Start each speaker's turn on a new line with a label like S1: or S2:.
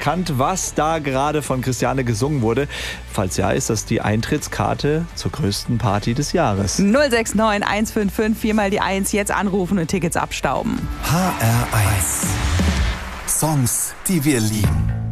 S1: erkannt, was da gerade von Christiane gesungen wurde? Falls ja, ist das die Eintrittskarte zur größten Party des Jahres.
S2: 069 155 4 mal die 1. Jetzt anrufen und Tickets abstauben.
S3: HR1. Songs, die wir lieben.